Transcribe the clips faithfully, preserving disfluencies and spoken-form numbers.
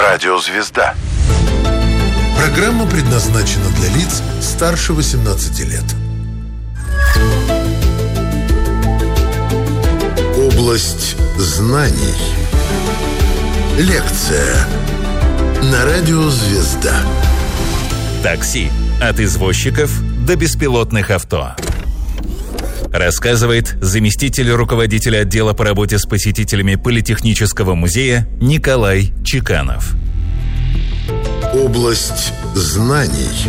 Радиозвезда. Программа предназначена для лиц старше восемнадцати лет. Область знаний. Лекция на Радиозвезда. Такси. От извозчиков до беспилотных авто. Рассказывает заместитель руководителя отдела по работе с посетителями Политехнического музея Николай Чеканов. Область знаний.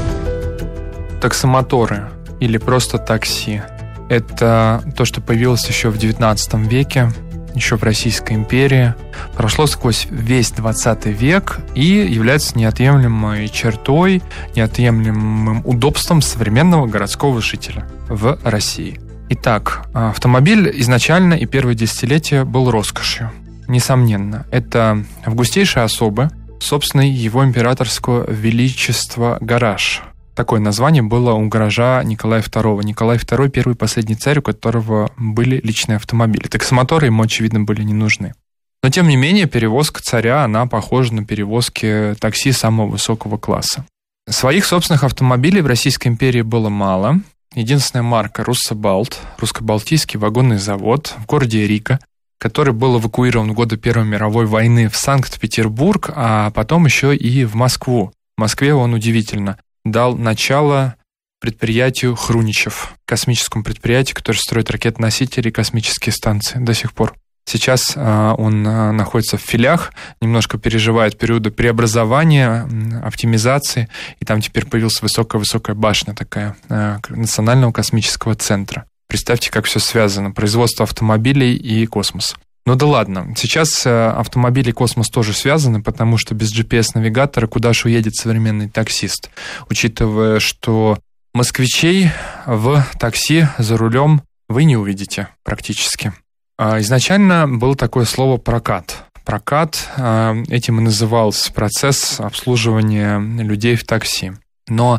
Таксомоторы или просто такси – это то, что появилось еще в девятнадцатом веке, еще в Российской империи, прошло сквозь весь двадцатый век и является неотъемлемой чертой, неотъемлемым удобством современного городского жителя в России. Итак, автомобиль изначально и первые десятилетия был роскошью. Несомненно, это августейшие особы, собственный его императорского величества гараж. Такое название было у гаража Николая второго. Николай второй – первый и последний царь, у которого были личные автомобили. Таксомоторы ему, очевидно, были не нужны. Но, тем не менее, перевозка царя, она похожа на перевозки такси самого высокого класса. Своих собственных автомобилей в Российской империи было мало. Единственная марка – Руссобалт, русско-балтийский вагонный завод в городе Рига, который был эвакуирован в годы Первой мировой войны в Санкт-Петербург, а потом еще и в Москву. В Москве он удивительно дал начало предприятию Хруничев, космическому предприятию, которое строит ракетоносители и космические станции до сих пор. Сейчас э, он э, находится в филях, немножко переживает периоды преобразования, э, оптимизации, и там теперь появилась высокая-высокая башня такая э, Национального космического центра. Представьте, как все связано, производство автомобилей и космос. Ну да ладно, сейчас автомобили и космос тоже связаны, потому что без джи пи эс-навигатора куда же уедет современный таксист, учитывая, что москвичей в такси за рулем вы не увидите практически. Изначально было такое слово «прокат». Прокат, этим и назывался процесс обслуживания людей в такси. Но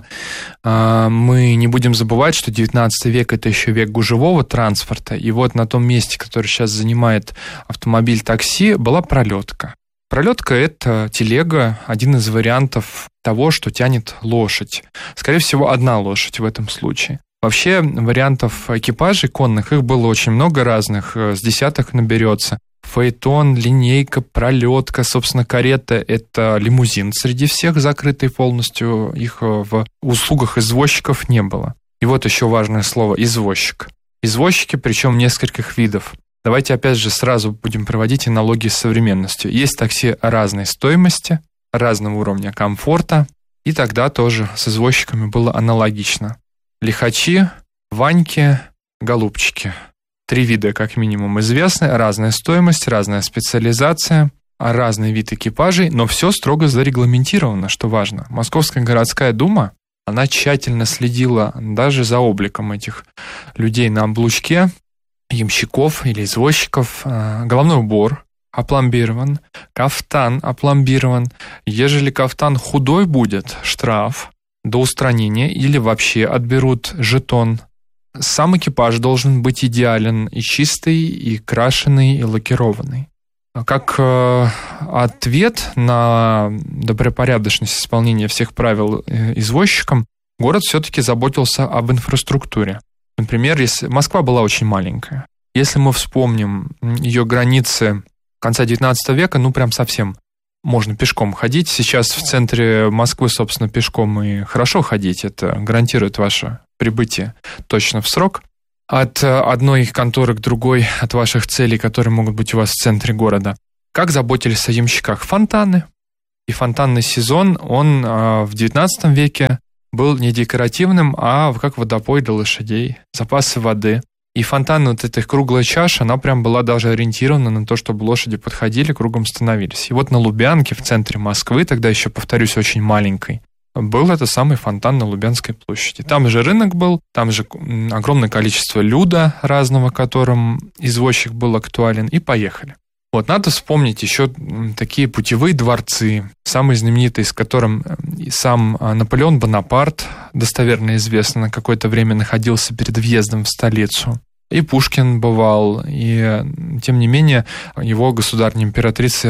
э, мы не будем забывать, что девятнадцатый век – это еще век гужевого транспорта, и вот на том месте, которое сейчас занимает автомобиль такси, была пролетка. Пролетка – это телега, один из вариантов того, что тянет лошадь. Скорее всего, одна лошадь в этом случае. Вообще, вариантов экипажей конных, их было очень много разных, с десяток наберется. Фаэтон, линейка, пролетка, собственно, карета – это лимузин среди всех, закрытый полностью, их в услугах извозчиков не было. И вот еще важное слово – извозчик. Извозчики, причем нескольких видов. Давайте опять же сразу будем проводить аналогии с современностью. Есть такси разной стоимости, разного уровня комфорта, и тогда тоже с извозчиками было аналогично. Лихачи, ваньки, голубчики. Три вида, как минимум, известны, разная стоимость, разная специализация, разный вид экипажей, но все строго зарегламентировано, что важно. Московская городская дума, она тщательно следила даже за обликом этих людей на облучке, ямщиков или извозчиков. Головной убор опломбирован, кафтан опломбирован. Ежели кафтан худой будет, штраф до устранения или вообще отберут жетон. Сам экипаж должен быть идеален и чистый, и крашеный, и лакированный. Как э, ответ на добропорядочность исполнения всех правил э, извозчиком, город все-таки заботился об инфраструктуре. Например, если Москва была очень маленькая. Если мы вспомним ее границы конца девятнадцатого века, ну прям совсем можно пешком ходить. Сейчас в центре Москвы, собственно, пешком и хорошо ходить. Это гарантирует ваше прибытие точно в срок. От одной конторы к другой, от ваших целей, которые могут быть у вас в центре города. Как заботились о ямщиках? Фонтаны. И фонтанный сезон, он в девятнадцатом веке был не декоративным, а как водопой для лошадей, запасы воды. И фонтан, вот эта их круглая чаша, она прям была даже ориентирована на то, чтобы лошади подходили, кругом становились. И вот на Лубянке, в центре Москвы, тогда еще, повторюсь, очень маленькой, был это самый фонтан на Лубянской площади. Там же рынок был, там же огромное количество люда разного, которым извозчик был актуален, и поехали. Вот, надо вспомнить еще такие путевые дворцы, самый знаменитый из которых сам Наполеон Бонапарт, достоверно известно, на какое-то время находился перед въездом в столицу. И Пушкин бывал, и тем не менее его государыня императрица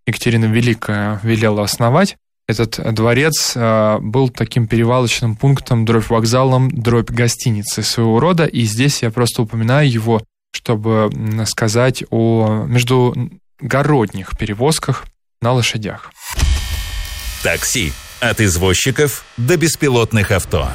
Екатерина Великая велела основать. Этот дворец был таким перевалочным пунктом, дробь вокзалом, дробь гостиницей своего рода. И здесь я просто упоминаю его, чтобы сказать о междугородних перевозках на лошадях. Такси. От извозчиков до беспилотных авто.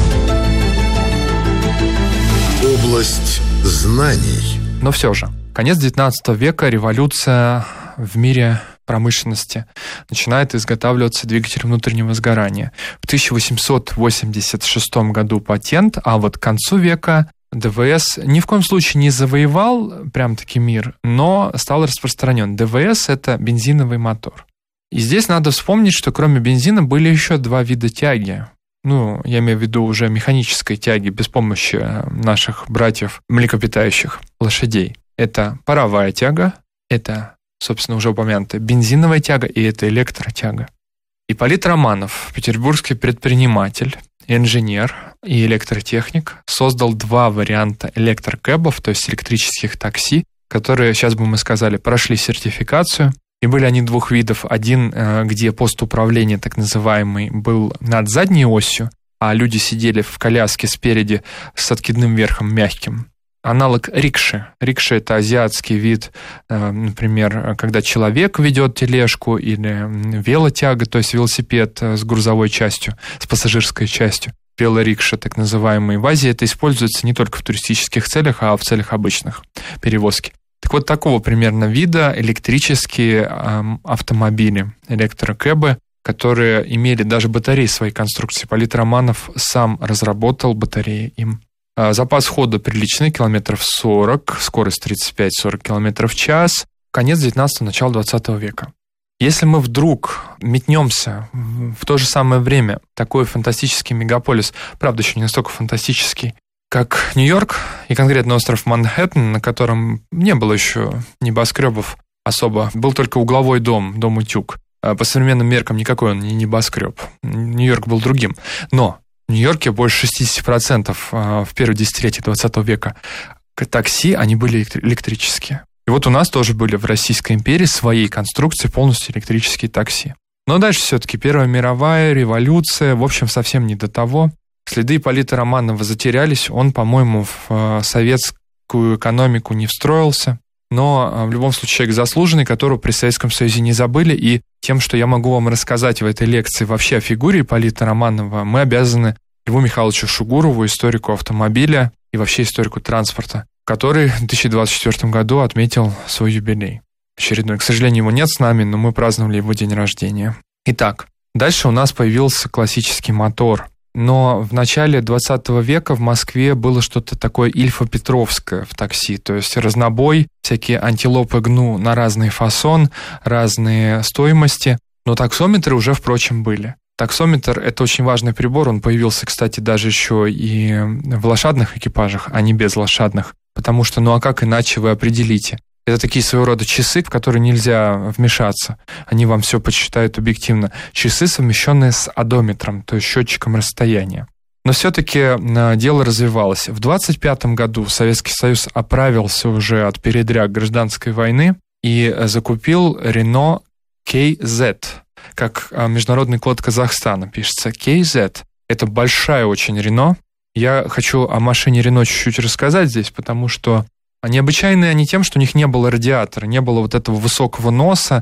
Область знаний. Но все же, конец девятнадцатого века, революция в мире промышленности. Начинает изготавливаться двигатель внутреннего сгорания. В тысяча восемьсот восемьдесят шестом году патент, а вот к концу века ДВС ни в коем случае не завоевал прям-таки мир, но стал распространен. ДВС — это бензиновый мотор. И здесь надо вспомнить, что кроме бензина были еще два вида тяги. Ну, я имею в виду уже механической тяги без помощи наших братьев млекопитающих лошадей. Это паровая тяга, это, собственно, уже упомянутая бензиновая тяга и это электротяга. Ипполит Романов, петербургский предприниматель, инженер и электротехник, создал два варианта электрокэбов, то есть электрических такси, которые, сейчас бы мы сказали, прошли сертификацию. И были они двух видов. Один, где пост управления, так называемый, был над задней осью, а люди сидели в коляске спереди с откидным верхом мягким. Аналог рикши. Рикша — это азиатский вид, например, когда человек ведет тележку, или велотяга, то есть велосипед с грузовой частью, с пассажирской частью. Велорикша, так называемый. В Азии это используется не только в туристических целях, а в целях обычных перевозки. Так вот, такого примерно вида электрические э, автомобили, электрокэбы, которые имели даже батареи своей конструкции. Ипполит Романов сам разработал батареи им. Э, запас хода приличный, километров сорок, скорость тридцать пять - сорок километров в час. Конец девятнадцатого, начало двадцатого века. Если мы вдруг метнемся в то же самое время, такой фантастический мегаполис, правда, еще не настолько фантастический, как Нью-Йорк, и конкретно остров Манхэттен, на котором не было еще небоскребов особо, был только угловой дом, дом-утюг. По современным меркам никакой он не небоскреб. Нью-Йорк был другим. Но в Нью-Йорке больше шестьдесят процентов в первое десятилетие двадцатого века такси, они были электрические. И вот у нас тоже были в Российской империи своей конструкции полностью электрические такси. Но дальше все-таки Первая мировая, революция, в общем, совсем не до того. Следы Ипполита Романова затерялись, он, по-моему, в советскую экономику не встроился, но в любом случае человек заслуженный, которого при Советском Союзе не забыли, и тем, что я могу вам рассказать в этой лекции вообще о фигуре Ипполита Романова, мы обязаны Льву Михайловичу Шугурову, историку автомобиля и вообще историку транспорта, который в две тысячи двадцать четвёртом году отметил свой юбилей. Очередной. К сожалению, его нет с нами, но мы праздновали его день рождения. Итак, дальше у нас появился классический мотор. Но в начале двадцатого века в Москве было что-то такое ильфо-петровское в такси, то есть разнобой, всякие антилопы гну на разный фасон, разные стоимости, но таксометры уже, впрочем, были. Таксометр — это очень важный прибор, он появился, кстати, даже еще и в лошадных экипажах, а не безлошадных, потому что, ну а как иначе вы определите? Это такие своего рода часы, в которые нельзя вмешаться. Они вам все подсчитают объективно. Часы, совмещенные с одометром, то есть счетчиком расстояния. Но все-таки дело развивалось. В двадцать пятом году Советский Союз оправился уже от передряг гражданской войны и закупил Renault кей зет, как международный код Казахстана пишется. кей зет — это большая очень Renault. Я хочу о машине Renault чуть-чуть рассказать здесь, потому что необычайные они тем, что у них не было радиатора, не было вот этого высокого носа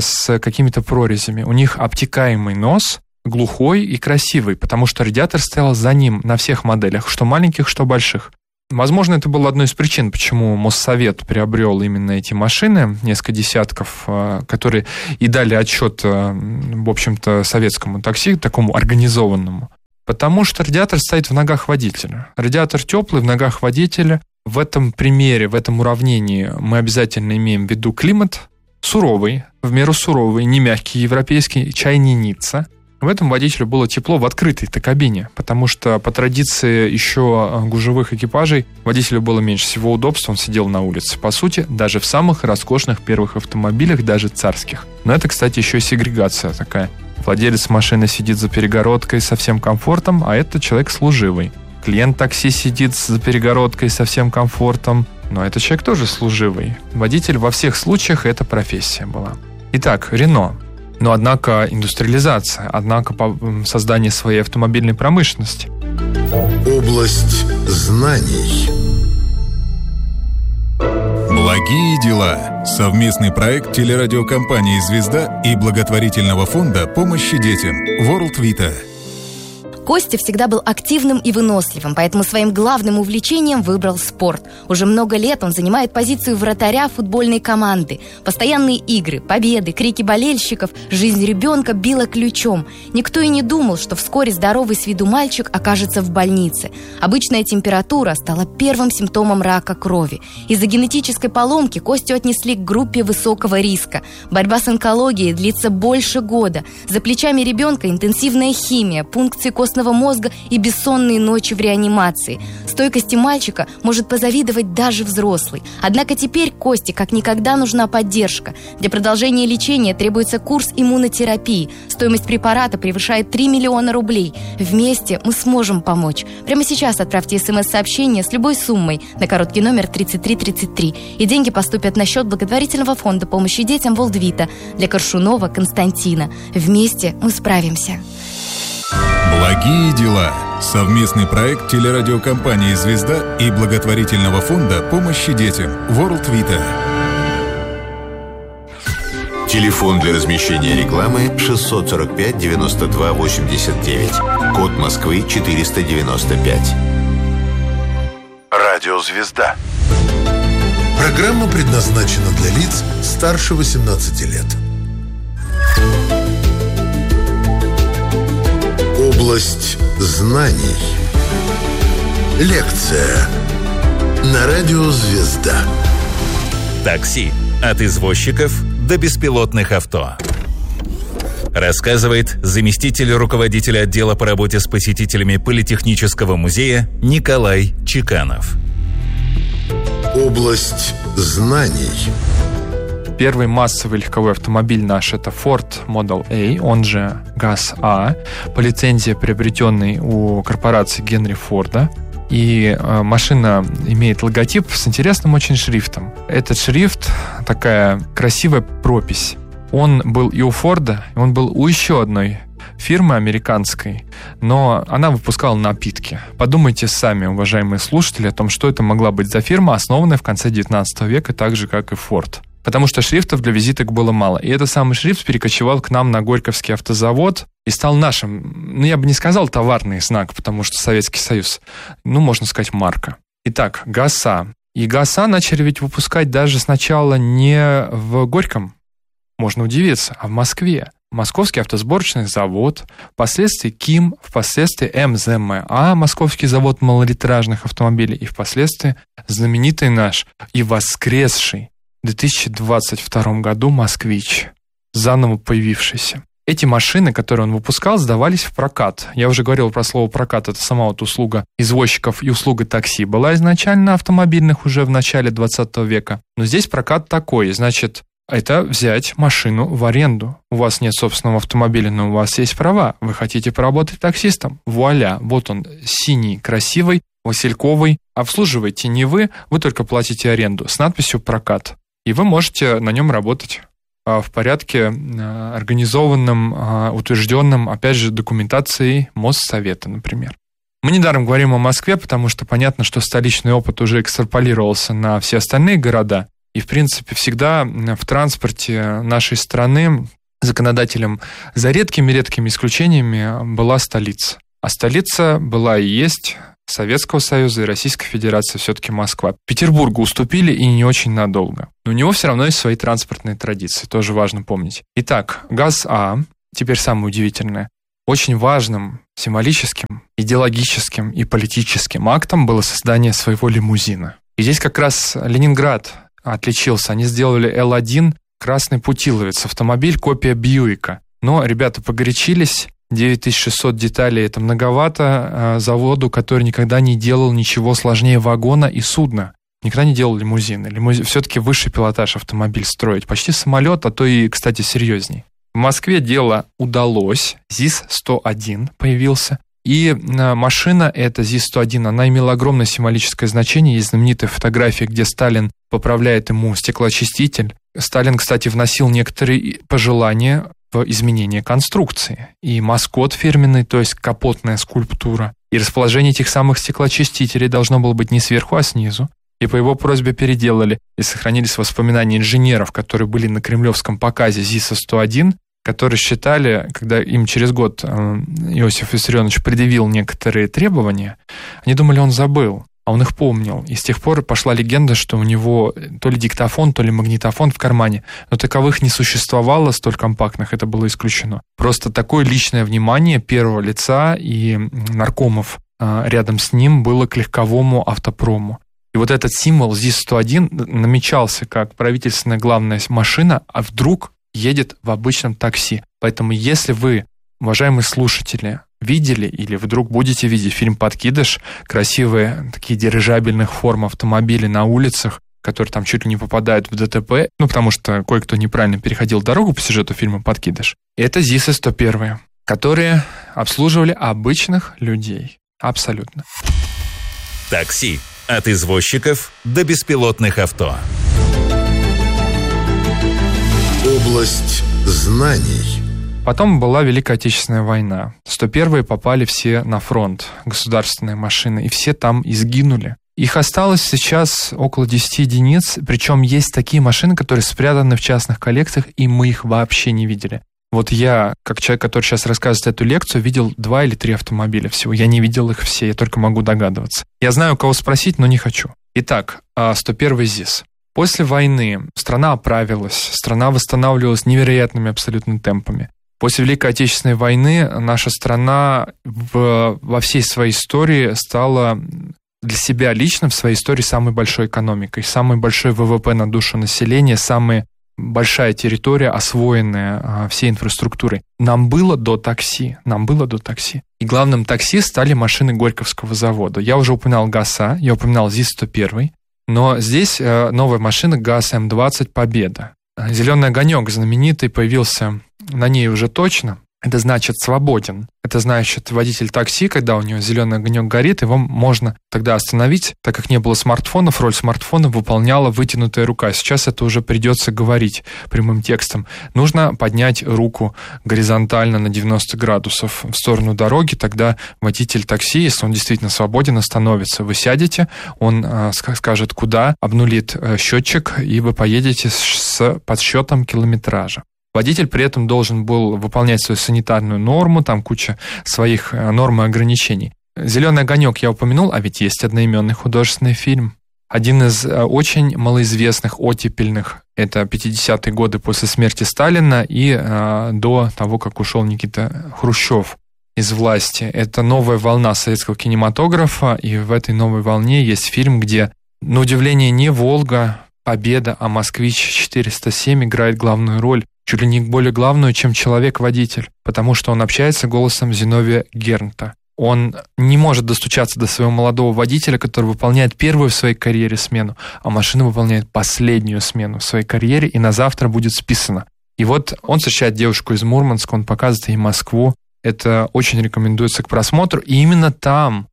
с какими-то прорезями. У них обтекаемый нос, глухой и красивый, потому что радиатор стоял за ним на всех моделях, что маленьких, что больших. Возможно, это было одной из причин, почему Моссовет приобрел именно эти машины, несколько десятков, которые и дали отчет, в общем-то, советскому такси, такому организованному. Потому что радиатор стоит в ногах водителя. Радиатор теплый в ногах водителя. В этом примере, в этом уравнении мы обязательно имеем в виду климат суровый, в меру суровый, не мягкий европейский, чай не Ницца. В этом водителю было тепло в открытой-то кабине, потому что по традиции еще гужевых экипажей водителю было меньше всего удобств, он сидел на улице. По сути, даже в самых роскошных первых автомобилях, даже царских. Но это, кстати, еще и сегрегация такая. Владелец машины сидит за перегородкой со всем комфортом, а это человек служивый. Клиент такси сидит за перегородкой со всем комфортом, но этот человек тоже служивый. Водитель во всех случаях — это профессия была. Итак, Рено. Но, однако, индустриализация, однако, создание своей автомобильной промышленности. Область знаний. Благие дела. Совместный проект телерадиокомпании «Звезда» и благотворительного фонда помощи детям World Vita. Костя всегда был активным и выносливым, поэтому своим главным увлечением выбрал спорт. Уже много лет он занимает позицию вратаря футбольной команды. Постоянные игры, победы, крики болельщиков, жизнь ребенка била ключом. Никто и не думал, что вскоре здоровый с виду мальчик окажется в больнице. Обычная температура стала первым симптомом рака крови. Из-за генетической поломки Костю отнесли к группе высокого риска. Борьба с онкологией длится больше года. За плечами ребенка интенсивная химия, пункции костного мозга и бессонные ночи в реанимации. Стойкости мальчика может позавидовать даже взрослый. Однако теперь Косте как никогда нужна поддержка. Для продолжения лечения требуется курс иммунотерапии. Стоимость препарата превышает три миллиона рублей. Вместе мы сможем помочь. Прямо сейчас отправьте смс-сообщение с любой суммой на короткий номер тридцать три тридцать три. И деньги поступят на счет благотворительного фонда помощи детям World Vita для Коршунова Константина. Вместе мы справимся. Благие дела. Совместный проект телерадиокомпании «Звезда» и благотворительного фонда помощи детям World Vita. Телефон для размещения рекламы шестьсот сорок пять девяносто два восемьдесят девять. Код Москвы четыреста девяносто пять. Радио «Звезда». Программа предназначена для лиц старше восемнадцати лет. Область знаний. Лекция на радио «Звезда». Такси. От извозчиков до беспилотных авто. Рассказывает заместитель руководителя отдела по работе с посетителями Политехнического музея Николай Чеканов. Область знаний. Первый массовый легковой автомобиль наш — это Ford Model A, он же ГАЗ-А, по лицензии, приобретенной у корпорации Генри Форда. И э, машина имеет логотип с интересным очень шрифтом. Этот шрифт — такая красивая пропись. Он был и у Форда, и он был у еще одной фирмы американской, но она выпускала напитки. Подумайте сами, уважаемые слушатели, о том, что это могла быть за фирма, основанная в конце девятнадцатого века, так же, как и Ford. Потому что шрифтов для визиток было мало. И этот самый шрифт перекочевал к нам на Горьковский автозавод и стал нашим, ну, я бы не сказал товарный знак, потому что Советский Союз, ну, можно сказать, марка. Итак, ГАЗ-А. И ГАЗ-А начали ведь выпускать даже сначала не в Горьком, можно удивиться, а в Москве. Московский автосборочный завод, впоследствии КИМ, впоследствии МЗМА, Московский завод малолитражных автомобилей, и впоследствии знаменитый наш и воскресший в две тысячи двадцать втором году «Москвич», заново появившийся. Эти машины, которые он выпускал, сдавались в прокат. Я уже говорил про слово «прокат». Это сама вот услуга извозчиков и услуга такси была изначально автомобильных уже в начале двадцатого века. Но здесь прокат такой, значит, это взять машину в аренду. У вас нет собственного автомобиля, но у вас есть права. Вы хотите поработать таксистом? Вуаля, вот он, синий, красивый, васильковый. Обслуживаете не вы, вы только платите аренду с надписью «прокат». И вы можете на нем работать в порядке организованном, утвержденном, опять же, документацией Моссовета, например. Мы недаром говорим о Москве, потому что понятно, что столичный опыт уже экстраполировался на все остальные города. И, в принципе, всегда в транспорте нашей страны законодателем, за редкими-редкими исключениями, была столица. А столица была и есть Советского Союза и Российской Федерации все-таки Москва. Петербургу уступили и не очень надолго. Но у него все равно есть свои транспортные традиции, тоже важно помнить. Итак, ГАЗ-А, теперь самое удивительное, очень важным символическим, идеологическим и политическим актом было создание своего лимузина. И здесь как раз Ленинград отличился. Они сделали Эл один, красный путиловец, автомобиль, копия Бьюика. Но ребята погорячились, девять тысяч шестьсот деталей — это многовато заводу, который никогда не делал ничего сложнее вагона и судна. Никогда не делал лимузины. Лимузин, все-таки высший пилотаж автомобиль строить. Почти самолет, а то и, кстати, серьезней. В Москве дело удалось. ЗИС сто один появился. И машина эта ЗИС сто один, она имела огромное символическое значение. Есть знаменитая фотография, где Сталин поправляет ему стеклоочиститель. Сталин, кстати, вносил некоторые пожелания в изменение конструкции. И маскот фирменный, то есть капотная скульптура, и расположение этих самых стеклоочистителей должно было быть не сверху, а снизу. И по его просьбе переделали. И сохранились воспоминания инженеров, которые были на кремлевском показе ЗИСа сто один, которые считали, когда им через год Иосиф Виссарионович предъявил некоторые требования, они думали, он забыл, а он их помнил. И с тех пор пошла легенда, что у него то ли диктофон, то ли магнитофон в кармане, но таковых не существовало, столь компактных, это было исключено. Просто такое личное внимание первого лица и наркомов рядом с ним было к легковому автопрому. И вот этот символ ЗИС сто один намечался как правительственная главная машина, а вдруг едет в обычном такси. Поэтому если вы, уважаемые слушатели, видели или вдруг будете видеть фильм «Подкидыш», красивые такие дирижабельных форм автомобили на улицах, которые там чуть ли не попадают в ДТП, ну, потому что кое-кто неправильно переходил дорогу по сюжету фильма «Подкидыш», это ЗИСы сто один, которые обслуживали обычных людей. Абсолютно. Такси. От извозчиков до беспилотных авто. Область знаний. Потом была Великая Отечественная война. сто первые попали все на фронт, государственные машины, и все там изгинули. Их осталось сейчас около десять единиц, причем есть такие машины, которые спрятаны в частных коллекциях, и мы их вообще не видели. Вот я, как человек, который сейчас рассказывает эту лекцию, видел два или три автомобиля всего. Я не видел их все, я только могу догадываться. Я знаю, у кого спросить, но не хочу. Итак, сто первый ЗИС. После войны страна оправилась, страна восстанавливалась невероятными абсолютно темпами. После Великой Отечественной войны наша страна в, во всей своей истории стала для себя лично в своей истории самой большой экономикой, самой большой ВВП на душу населения, самая большая территория, освоенная а, всей инфраструктурой. Нам было до такси, нам было до такси. И главным такси стали машины Горьковского завода. Я уже упоминал ГАЗа, я упоминал ЗИС сто один, но здесь а, новая машина ГАЗ М двадцать «Победа». Зеленый огонек знаменитый появился на ней уже точно. Это значит свободен. Это значит водитель такси, когда у него зеленый огонек горит, его можно тогда остановить. Так как не было смартфонов, роль смартфона выполняла вытянутая рука. Сейчас это уже придется говорить прямым текстом. Нужно поднять руку горизонтально на девяносто градусов в сторону дороги, тогда водитель такси, если он действительно свободен, остановится. Вы сядете, он э, скажет куда, обнулит э, счетчик, и вы поедете с подсчетом километража. Водитель при этом должен был выполнять свою санитарную норму, там куча своих норм и ограничений. «Зеленый огонек» я упомянул, а ведь есть одноименный художественный фильм. Один из очень малоизвестных, оттепельных. Это пятидесятые годы после смерти Сталина и а, до того, как ушел Никита Хрущев из власти. Это новая волна советского кинематографа, и в этой новой волне есть фильм, где, на удивление, не «Волга», «Победа», а «Москвич четыреста семь» играет главную роль. Чуть ли не более главную, чем человек-водитель, потому что он общается голосом Зиновия Гернта. Он не может достучаться до своего молодого водителя, который выполняет первую в своей карьере смену, а машина выполняет последнюю смену в своей карьере и на завтра будет списана. И вот он встречает девушку из Мурманска, он показывает ей Москву. Это очень рекомендуется к просмотру. И именно там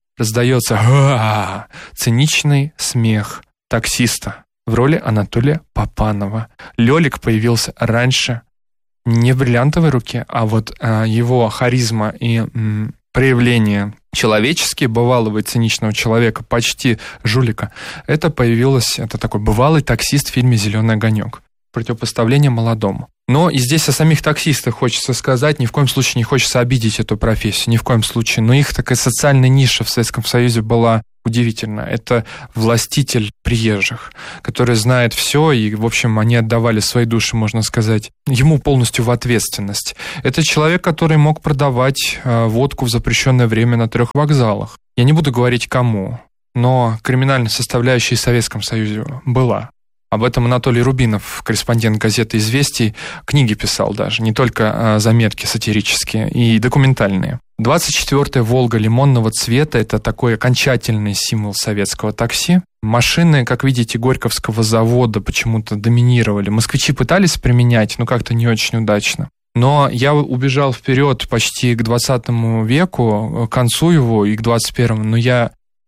раздается циничный смех таксиста в роли Анатолия Папанова. Лёлик появился раньше не в бриллиантовой руке, а вот а, его харизма и м, проявление человеческие, бывалого и циничного человека, почти жулика, это появилось, это такой бывалый таксист в фильме «Зеленый огонек». Противопоставление молодому. Но и здесь о самих таксистах хочется сказать, ни в коем случае не хочется обидеть эту профессию, ни в коем случае. Но их такая социальная ниша в Советском Союзе была удивительна. Это властитель приезжих, который знает все, и, в общем, они отдавали свои души, можно сказать, ему полностью в ответственность. Это человек, который мог продавать э, водку в запрещенное время на трех вокзалах. Я не буду говорить кому, но криминальная составляющая в Советском Союзе была. Об этом Анатолий Рубинов, корреспондент газеты «Известий», книги писал даже, не только заметки сатирические и документальные. двадцать четвёртая «Волга» лимонного цвета – это такой окончательный символ советского такси. Машины, как видите, Горьковского завода почему-то доминировали. Москвичи пытались применять, но как-то не очень удачно. Но я убежал вперед почти к двадцатому веку, к концу его и к двадцать первому, но я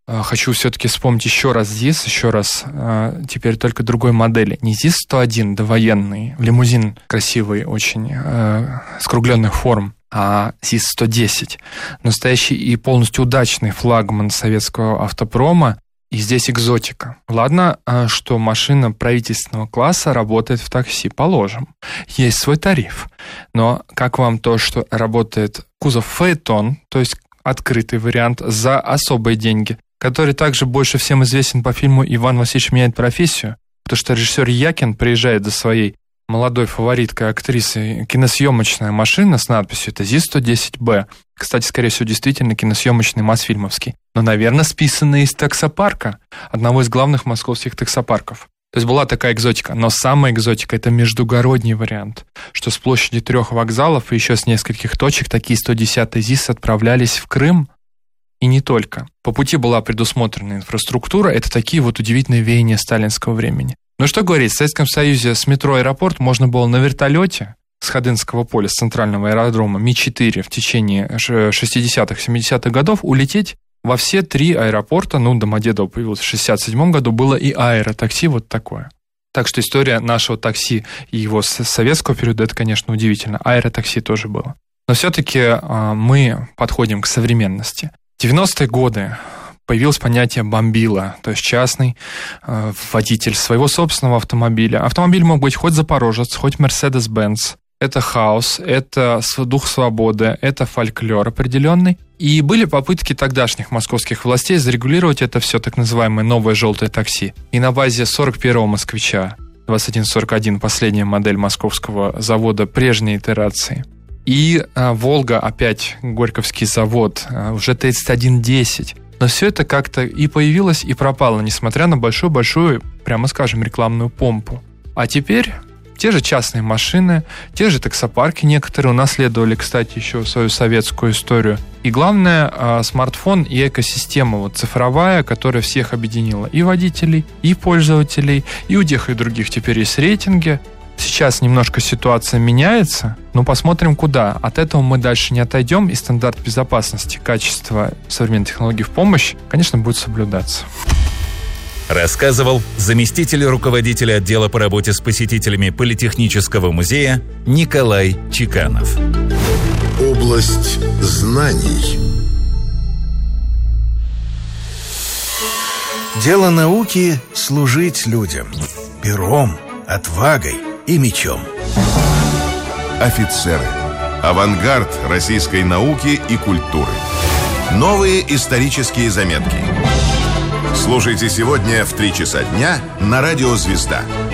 хочу все-таки вспомнить еще раз ЗИС, еще раз, теперь только другой модели. Не ЗИС сто один довоенный, лимузин красивый, очень скругленных форм, а ЗИС сто десять. Настоящий и полностью удачный флагман советского автопрома. И здесь экзотика. Ладно, что машина правительственного класса работает в такси, положим. Есть свой тариф. Но как вам то, что работает кузов фаэтон, то есть открытый вариант, за особые деньги, который также больше всем известен по фильму «Иван Васильевич меняет профессию», потому что режиссер Якин приезжает за своей молодой фавориткой актрисы киносъемочная машина с надписью «Это ЗИС сто десять бэ». Кстати, скорее всего, действительно киносъемочный Мосфильмовский. Но, наверное, списанный из таксопарка, одного из главных московских таксопарков. То есть была такая экзотика. Но самая экзотика – это междугородний вариант, что с площади трех вокзалов и еще с нескольких точек такие сто десятые ЗИС отправлялись в Крым. И не только. По пути была предусмотрена инфраструктура. Это такие вот удивительные веяния сталинского времени. Ну что говорить, в Советском Союзе с метро «Аэропорт» можно было на вертолете с Ходынского поля, с центрального аэродрома Ми четыре в течение шестидесятых, семидесятых годов улететь во все три аэропорта. Ну, Домодедово появилось в шестьдесят седьмом году, было и аэротакси вот такое. Так что история нашего такси и его советского периода, это, конечно, удивительно. Аэротакси тоже было. Но все-таки мы подходим к современности. В девяностые годы появилось понятие «бомбила», то есть частный э, водитель своего собственного автомобиля. Автомобиль мог быть хоть «Запорожец», хоть «Мерседес-Бенц». Это хаос, это дух свободы, это фольклор определенный. И были попытки тогдашних московских властей зарегулировать это все, так называемое новое желтое такси. И на базе сорок первого «Москвича», двадцать один сорок один, последняя модель московского завода прежней итерации. И э, «Волга», опять Горьковский завод, э, уже тридцать один десять. Но все это как-то и появилось, и пропало, несмотря на большую-большую, прямо скажем, рекламную помпу. А теперь те же частные машины, те же таксопарки некоторые унаследовали, кстати, еще свою советскую историю. И главное, смартфон и экосистема вот цифровая, которая всех объединила. И водителей, и пользователей, и у тех, и других теперь есть рейтинги. Сейчас немножко ситуация меняется, но посмотрим куда. От этого мы дальше не отойдем, и стандарт безопасности, качества современных технологий в помощь, конечно, будет соблюдаться. Рассказывал заместитель руководителя отдела по работе с посетителями Политехнического музея Николай Чеканов. Область знаний. Дело науки — служить людям пером, отвагой и мечом. Офицеры. Авангард российской науки и культуры. Новые исторические заметки. Слушайте сегодня в три часа дня на радио «Звезда».